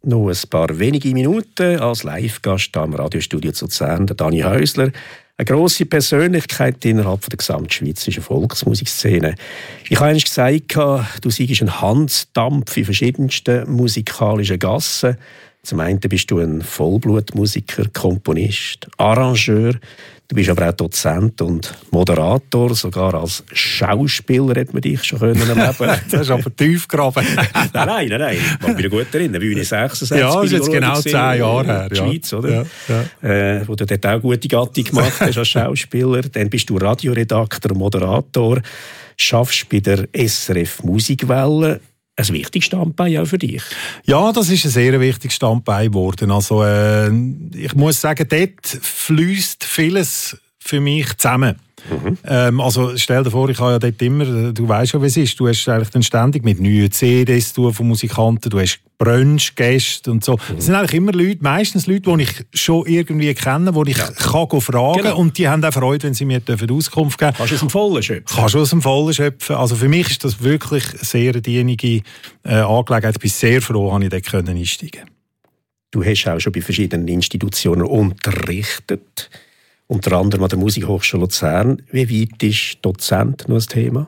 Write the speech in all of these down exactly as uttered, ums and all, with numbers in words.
noch ein paar wenige Minuten als Live-Gast am Radiostudio zu Luzern, der Dani Häusler. Eine grosse Persönlichkeit innerhalb der gesamtschweizerischen Volksmusikszene. Ich habe einmal gesagt, du seist ein Hansdampf in verschiedensten musikalischen Gassen. Zum einen bist du ein Vollblutmusiker, Komponist, Arrangeur. Du bist aber auch Dozent und Moderator, sogar als Schauspieler hätte man dich schon erleben können. Das ist aber tief graben. nein, nein, nein, nein. Ich kann mich gut erinnern. Wie ich sechsundsechzig ja, das ist jetzt genau zehn Jahre her. In der Schweiz, oder? Ja, ja. Äh, wo du dort auch gute Gattung gemacht hast als Schauspieler. Dann bist du Radioredakteur und Moderator. Schaffst bei der S R F Musikwelle. Ein wichtiges Standbein auch für dich. Ja, das ist ein sehr wichtiges Standbein geworden. Also, äh, ich muss sagen, dort fließt vieles für mich zusammen. Mhm. Ähm, also stell dir vor, ich habe ja dort immer, du weißt ja, wie es ist, du hast eigentlich dann ständig mit neuen C Ds von Musikanten, du hast Brunch-Gäste und so. Mhm. Das sind eigentlich immer Leute, meistens Leute, die ich schon irgendwie kenne, die ich ja. kann fragen genau. Und die haben auch Freude, wenn sie mir Auskunft geben dürfen. Kannst du aus dem Vollen schöpfen? Kannst du aus dem Vollen schöpfen. Also für mich ist das wirklich eine sehr dienige äh, Angelegenheit. Ich bin sehr froh, dass ich dort einsteigen konnte. Du hast auch schon bei verschiedenen Institutionen unterrichtet. Unter anderem an der Musikhochschule Luzern. Wie weit ist Dozent noch ein Thema?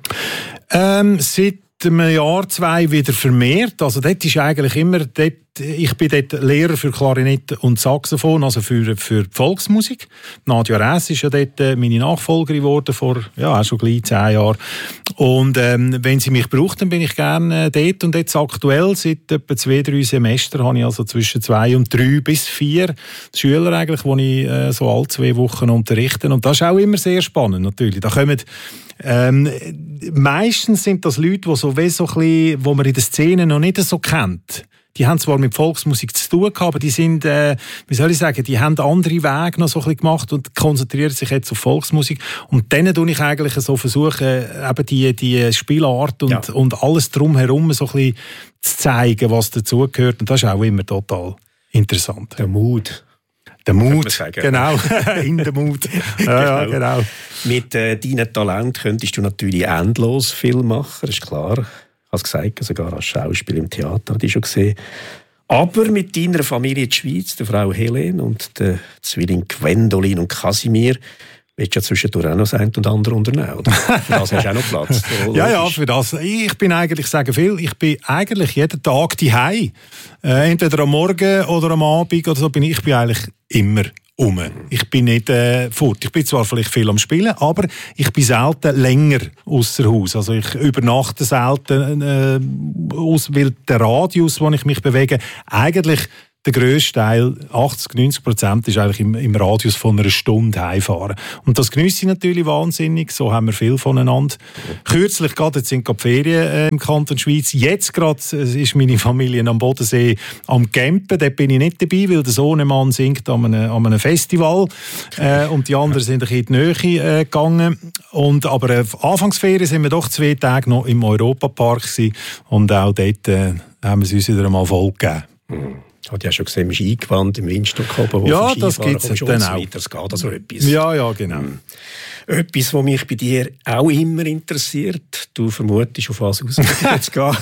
Ähm, seit einem Jahr, zwei wieder vermehrt. Also dort ist eigentlich immer, dort, ich bin dort Lehrer für Klarinette und Saxophon, also für, für die Volksmusik. Nadja Räss ist ja dort meine Nachfolgerin geworden, vor ja, auch schon gleich zehn Jahren. Und ähm, wenn sie mich braucht, dann bin ich gerne dort. Und jetzt aktuell, seit etwa zwei, drei Semestern, habe ich also zwischen zwei und drei bis vier Schüler eigentlich, die ich äh, so alle zwei Wochen unterrichte. Und das ist auch immer sehr spannend, natürlich. Da kommen Ähm, meistens sind das Leute, die so wie so ein bisschen, wo man in der Szene noch nicht so kennt. Die haben zwar mit Volksmusik zu tun gehabt, aber die sind, äh, wie soll ich sagen, die haben andere Wege noch so ein bisschen gemacht und konzentrieren sich jetzt auf Volksmusik. Und denen tue ich eigentlich so versuchen, eben die, die Spielart und, ja. und alles drumherum so ein bisschen zu zeigen, was dazugehört. Und das ist auch immer total interessant. Der Mut. Der Mut, genau, in der Mut. Ja, ja, genau. Mit äh, deinem Talent könntest du natürlich endlos viel machen, das ist klar. Ich habe es gesagt, sogar als Schauspieler im Theater, habe ich schon gesehen. Aber mit deiner Familie in der Schweiz, der Frau Helene und der Zwilling Gwendolin und Casimir, willst du ja zwischendurch auch noch das eine und andere unternehmen, oder? Für das hast du auch noch Platz. So, ja, ja, für das. Ich bin eigentlich, sage viel, ich bin eigentlich jeden Tag daheim. Äh, entweder am Morgen oder am Abend oder so bin ich, ich bin eigentlich immer um. Ich bin nicht äh, fort. Ich bin zwar vielleicht viel am Spielen, aber ich bin selten länger ausser Haus. Also ich übernachte selten, äh, aus, weil der Radius, wo ich mich bewege, eigentlich der grösste Teil, achtzig, neunzig Prozent, ist eigentlich im, im Radius von einer Stunde heimfahren. Und das geniesse ich natürlich wahnsinnig. So haben wir viel voneinander. Kürzlich gerade, jetzt sind gerade die Ferien äh, im Kanton Schweiz. Jetzt gerade äh, ist meine Familie am Bodensee am Campen. Dort bin ich nicht dabei, weil der Sohnemann singt an einem, an einem Festival. Äh, und die anderen sind ein bisschen in die Nähe äh, gegangen. Und, aber äh, Anfangsferien sind wir doch zwei Tage noch im Europapark gewesen. Und auch dort äh, haben wir es uns wieder einmal voll gegeben. Mhm. Ich habe ja schon gesehen, im Skigewand im Windstock oben, wo ja, das gibt es dann auch. Das geht also etwas. Ja, ja, genau. Mhm. Etwas, was mich bei dir auch immer interessiert, du vermutest, auf was aus jetzt gehen.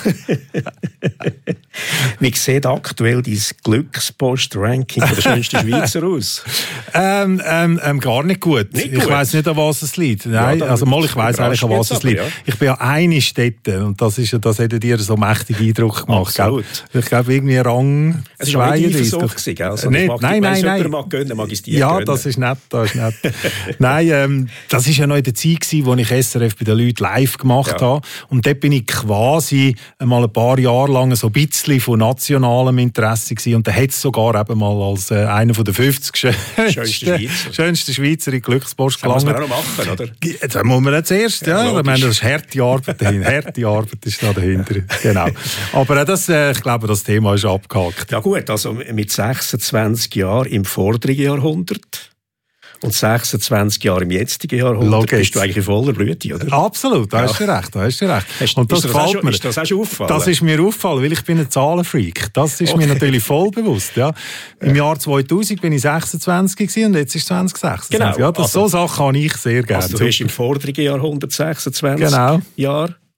Wie sieht aktuell dein Glückspost-Ranking der schönsten Schweizer aus? Ähm, ähm, ähm, gar nicht gut. Nicht ich gut. weiss nicht, an was es liegt. Nein, ja, also mal, ich weiss eigentlich, an was es liegt. Ja. Ich bin ja eine Städte und das, ist, das hat dir so mächtigen Eindruck gemacht. Absolut. Gell? Ich glaube, irgendwie Rang es war nicht Eifersucht, also nicht, mag nein, nein, nein. Mag gönnen, mag ich dir ja, gönnen. das ist nett. Das ist nett. Nein, ähm, das war ja noch in der Zeit, wo ich S R F bei den Leuten live gemacht ja. habe. Und dort bin ich quasi einmal ein paar Jahre lang so ein bisschen von nationalem Interesse gewesen. Und da hat es sogar eben mal als äh, einer von den fünfzig schönsten Schweizer, schönsten Schweizer in Glückspost gelangt. Das muss man auch noch machen, oder? Jetzt muss man jetzt erst, ja. ja ich meine, das ist harte Arbeit dahinter. Harte Arbeit ist da dahinter. Genau. Aber äh, das, äh, ich glaube, das Thema ist abgehakt. Ja gut, also mit sechsundzwanzig Jahren im vorderen Jahrhundert und sechsundzwanzig Jahre im jetzigen Jahrhundert Logisch. Bist du eigentlich in voller Blüte, oder? Absolut, da hast du recht, da hast du recht. Hast, und das ist, das schon, mir. ist das auch schon aufgefallen? Das ist mir aufgefallen, weil ich bin ein Zahlenfreak. Das ist okay. mir natürlich voll bewusst. Ja. Im Jahr zweitausend bin ich sechsundzwanzig gewesen und jetzt ist zwanzig sechsundzwanzig. Genau. Ja, das, also, so Sachen kann ich sehr gerne. Also du hast im vorderen Jahrhundert sechsundzwanzig genau. Jahre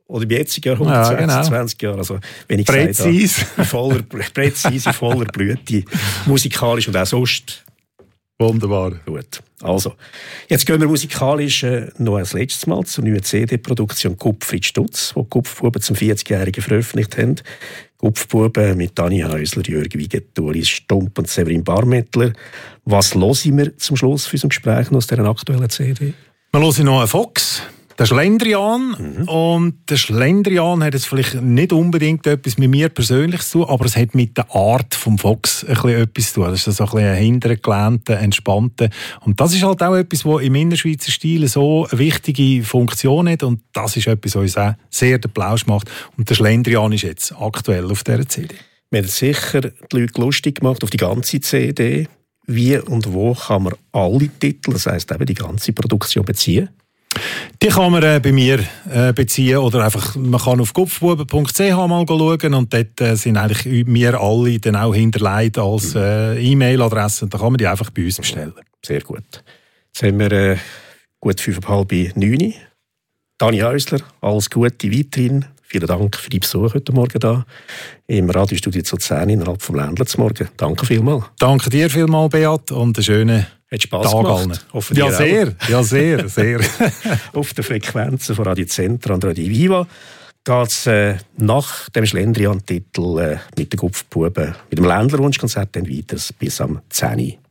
oder im jetzigen Jahr hundertsechsundzwanzig ja, genau. Jahre. Also, wenn ich präzise. Gesagt habe, in voller, präzise, in voller Blüte, musikalisch und auch sonst. Wunderbar. Gut. Also, jetzt gehen wir musikalisch äh, noch ein letztes Mal zur neuen C D-Produktion Kupfrid Stutz, die die Kupfbuben zum vierzigjährigen veröffentlicht haben. Kupfbuben mit Dani Häusler, Jörg Wiget, Doris Stump und Severin Barmettler. Was hören wir zum Schluss für unserem Gespräch noch aus dieser aktuellen C D? Wir hören noch einen Fox. Der Schlendrian. Mhm. Und der Schlendrian hat jetzt vielleicht nicht unbedingt etwas mit mir persönlich zu tun, aber es hat mit der Art vom Fox ein bisschen etwas zu tun. Das ist so ein bisschen ein hintergelehnter, entspannter. Und das ist halt auch etwas, was im innerschweizer Stil so eine wichtige Funktion hat. Und das ist etwas, was uns auch sehr den Plausch macht. Und der Schlendrian ist jetzt aktuell auf dieser C D. Wir haben sicher die Leute lustig gemacht auf die ganze C D. Wie und wo kann man alle Titel, das heisst eben die ganze Produktion, beziehen? Die kann man äh, bei mir äh, beziehen oder einfach, man kann auf kupfbuben punkt c h mal schauen und dort äh, sind eigentlich wir alle dann auch hinterlegt als äh, E-Mail-Adresse und da kann man die einfach bei uns bestellen. Sehr gut. Jetzt haben wir äh, gut fünfeinhalb neun. Dani Häusler, alles Gute weiterhin. Vielen Dank für deinen Besuch heute Morgen da im Radiostudio Luzern innerhalb vom Ländler zum Morgen. Danke vielmals. Danke dir vielmals, Beat, und einen schönen Hat Spass Tag gemacht. Allen. Ja, sehr, ja, sehr, sehr. Auf den Frequenzen von Radio Centra und Radio Viva geht es äh, nach dem Schlendrian-Titel äh, mit den Kupfbuben, mit dem Ländlerwunschkonzert dann weiter bis am zehn Uhr.